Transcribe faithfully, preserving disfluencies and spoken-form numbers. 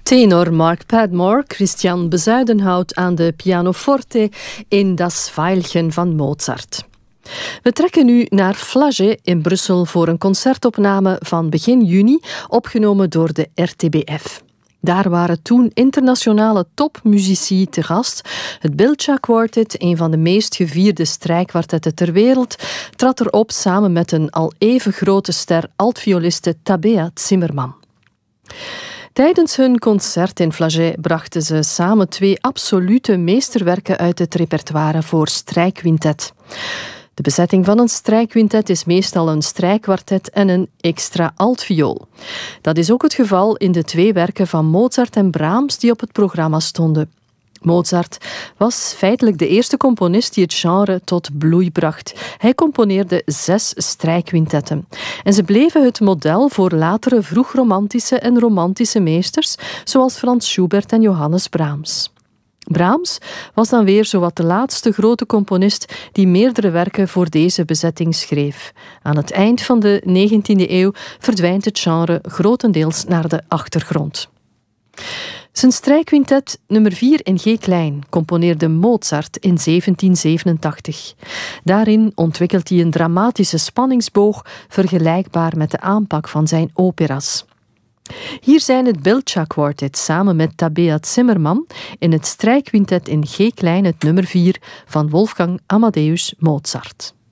Tenor Mark Padmore, Christian Bezuidenhout aan de pianoforte in Das Veilchen van Mozart. We trekken nu naar Flagey in Brussel voor een concertopname van begin juni, opgenomen door de R T B F. Daar waren toen internationale topmuzici te gast. Het Biltja Quartet, een van de meest gevierde strijkkwartetten ter wereld, trad erop samen met een al even grote ster altvioliste Tabea Zimmermann. Tijdens hun concert in Flagey brachten ze samen twee absolute meesterwerken uit het repertoire voor strijkquintet. De bezetting van een strijkquintet is meestal een strijkkwartet en een extra altviool. Dat is ook het geval in de twee werken van Mozart en Brahms die op het programma stonden. Mozart was feitelijk de eerste componist die het genre tot bloei bracht. Hij componeerde zes strijkquintetten. En ze bleven het model voor latere vroegromantische en romantische meesters, zoals Franz Schubert en Johannes Brahms. Brahms was dan weer zowat de laatste grote componist die meerdere werken voor deze bezetting schreef. Aan het eind van de negentiende eeuw verdwijnt het genre grotendeels naar de achtergrond. Zijn strijkquintet nummer vier in G-klein componeerde Mozart in zeventien zevenentachtig. Daarin ontwikkelt hij een dramatische spanningsboog vergelijkbaar met de aanpak van zijn opera's. Hier zijn het Biltja Quartet samen met Tabea Zimmermann in het strijkquintet in G-klein, het nummer vier van Wolfgang Amadeus Mozart.